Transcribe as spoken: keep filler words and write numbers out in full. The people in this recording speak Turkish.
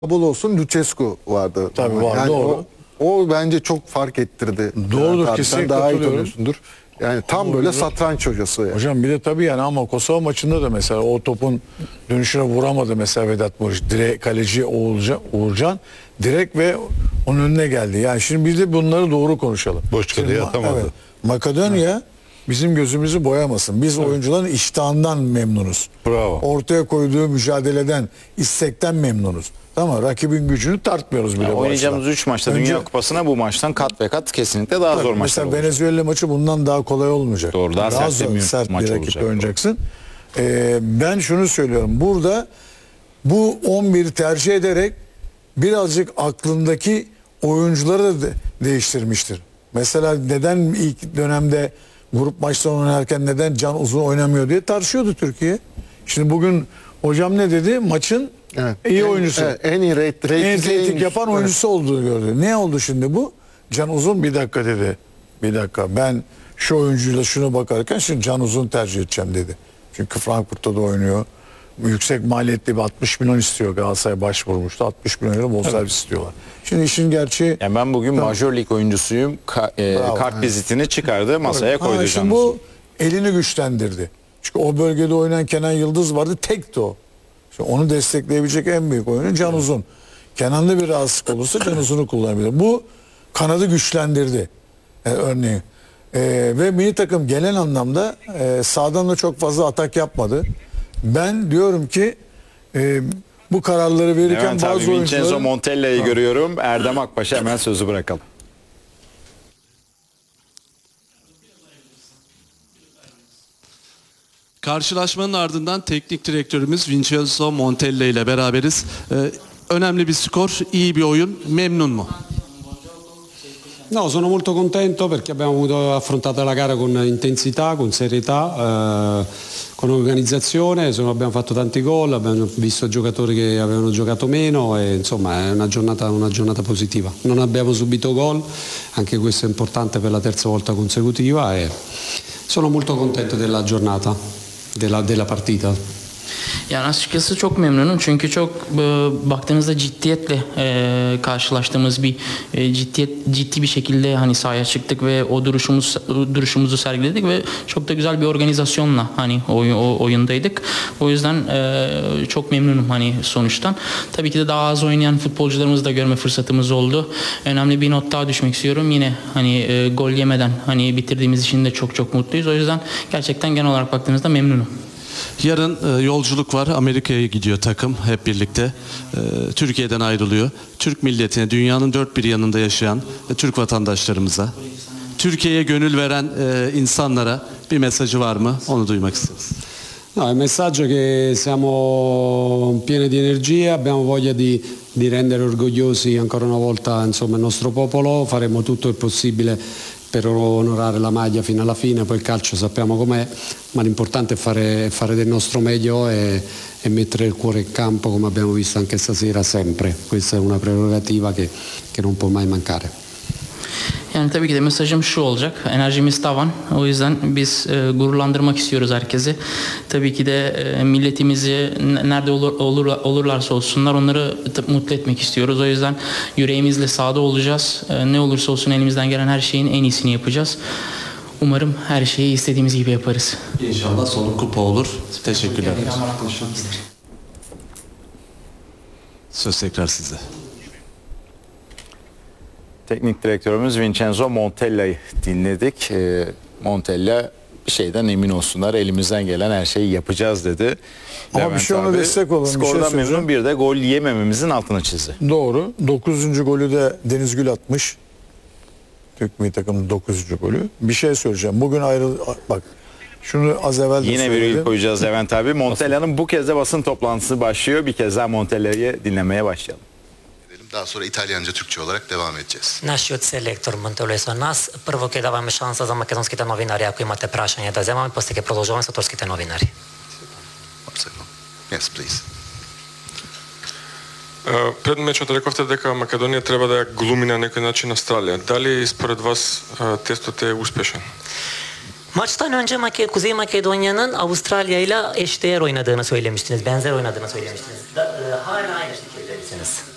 Bol olsun Lucescu vardı. Tabii var, yani doğru. O, o bence çok fark ettirdi. Doğrudur, Yani kesinlikle sen daha iyi katılıyorum. tanıyorsundur. Yani tam Doğrudur. böyle satranç hocası. Yani. Hocam bir de tabii yani ama Kosova maçında da mesela o topun dönüşüne vuramadı mesela Vedat Muriç. Direkt kaleci Uğurcan, Uğurcan direkt ve onun önüne geldi. Yani şimdi biz de bunları doğru konuşalım. Boş kaleye Şimdi, atamadı. evet, Makedonya bizim gözümüzü boyamasın. Biz oyuncuların iştahından memnunuz. Bravo. Ortaya koyduğu mücadeleden, istekten memnunuz. Tamam, rakibin gücünü tartmıyoruz bile. Yani bu oynayacağımız açıdan. üç maçta Önce- Dünya Kupası'na bu maçtan kat ve kat kesinlikle daha Tabii, zor maçlar mesela olacak. Venezuela maçı bundan daha kolay olmayacak. Doğru, daha sert zor, bir sert maç bir rakip olacak. oynayacaksın. Ee, ben şunu söylüyorum. Burada bu on biri tercih ederek birazcık aklındaki oyuncuları da de- değiştirmiştir. Mesela neden ilk dönemde grup maçları oynarken neden Can Uzun oynamıyor diye tartışıyordu Türkiye. Şimdi bugün hocam ne dedi? Maçın Evet. iyi En- oyuncusu. evet, en iyi rate, rating, En kritik en- yapan evet. oyuncusu olduğunu gördü. Ne oldu şimdi bu? Can Uzun bir dakika dedi. Bir dakika ben şu oyuncuyla şuna bakarken şimdi Can Uzun tercih edeceğim dedi. Çünkü Frankfurt'ta da oynuyor. Yüksek maliyetli bir altmış milyon istiyor, Galatasaray başvurmuştu. altmış milyon euro bonservis istiyorlar. Şimdi işin gerçeği Yani ben bugün Tamam. Major Lig oyuncusuyum. Ka- e, Bravo, kart evet. vizitini çıkardı, masaya Ha, koydu şimdi Can bu Uzun. elini güçlendirdi. Çünkü o bölgede oynayan Kenan Yıldız vardı. Tekti o. Şimdi onu destekleyebilecek en büyük oyuncu Can Uzun. Kenan'da bir rahatsızlık olursa Can Uzun'u kullanabilir. Bu kanadı güçlendirdi. E, örneğin. E, ve milli takım genel anlamda e, sağdan da çok fazla atak yapmadı. Ben diyorum ki e, bu kararları verirken Levent abi, bazı Vincenzo oyuncuların... Montella'yı görüyorum. Erdem Akbaş'a hemen sözü bırakalım. Karşılaşmanın ardından teknik direktörümüz Vincenzo Montella ile beraberiz. Ee, önemli bir skor, iyi bir oyun. Memnun mu? No, sono molto contento perché abbiamo avuto, affrontato la gara con intensità, con serietà, eh, con organizzazione, sono- abbiamo fatto tanti gol, abbiamo visto giocatori che avevano giocato meno e insomma è una giornata, una giornata positiva. Non abbiamo subito gol, anche questo è importante per la terza volta consecutiva e sono molto contento della giornata, della, della partita. Yani açıkçası çok memnunum çünkü çok e, baktığınızda ciddiyetle e, karşılaştığımız bir e, ciddiyet ciddi bir şekilde hani sahaya çıktık ve o duruşumuz duruşumuzu sergiledik ve çok da güzel bir organizasyonla hani oy, o oyundaydık. O yüzden e, çok memnunum hani sonuçtan. Tabii ki de daha az oynayan futbolcularımızı da görme fırsatımız oldu. Önemli bir not daha düşmek istiyorum. Yine hani e, gol yemeden hani bitirdiğimiz için de çok çok mutluyuz. O yüzden gerçekten genel olarak baktığınızda memnunum. Yarın e, yolculuk var. Amerika'ya gidiyor takım hep birlikte. E, Türkiye'den ayrılıyor. Türk milletine, dünyanın dört bir yanında yaşayan e, Türk vatandaşlarımıza, Türkiye'ye gönül veren e, insanlara bir mesajı var mı? Onu duymak isteriz. No, il messaggio è che siamo pieni di energia, abbiamo voglia di, di rendere orgogliosi ancora una volta insomma, il nostro popolo, faremo tutto il possibile per onorare la maglia fino alla fine, poi il calcio sappiamo com'è, ma l'importante è fare, fare del nostro meglio e, e mettere il cuore in campo come abbiamo visto anche stasera sempre, questa è una prerogativa che, che non può mai mancare. Yani tabii ki de mesajım şu olacak. Enerjimiz tavan. O yüzden biz e, gururlandırmak istiyoruz herkesi. Tabii ki de e, milletimizi n- nerede olur, olur, olurlarsa olsunlar onları t- mutlu etmek istiyoruz. O yüzden yüreğimizle sahada olacağız. E, ne olursa olsun elimizden gelen her şeyin en iyisini yapacağız. Umarım her şeyi istediğimiz gibi yaparız. İnşallah sonu kupa olur. Teşekkürler. Söz tekrar size. Teknik direktörümüz Vincenzo Montella'yı dinledik. E, Montella bir şeyden emin olsunlar. Elimizden gelen her şeyi yapacağız dedi. Ama Levent bir şey ona abi, destek olun, bir şey Skordan söyleyeceğim. memnun, bir de gol yemememizin altını çizdi. Doğru. dokuzuncu golü de Deniz Gül atmış. Türk milli takımın dokuzuncu golü. Bir şey söyleyeceğim. Bugün ayrıl... Bak şunu az evvel de Yine bir söyledim. virgül koyacağız Levent abi. Montella'nın bu kez de basın toplantısı başlıyor. Bir kez daha Montella'yı dinlemeye başlayalım. Daha sonra İtalyanca, Türkçe olarak devam edeceğiz. Naš selektor Montella sa nas. Prvo che davamo šansa za makedonskite novinari ako imate prašanje da zemamo, poslije che продължаваме sa turskite novinari. Yes, please. Пред мечот рековте дека Македонија треба да ја глуми на некој начин Австралија. Дали според вас тестот е успешен? Maçtan önce Make Kuzey Makedonya'nın Avustralya ile eşdeğer oynadığını söylemiştiniz. Benzer oynadığını söylemiştiniz. Da, e, hala aynı şekilde misiniz?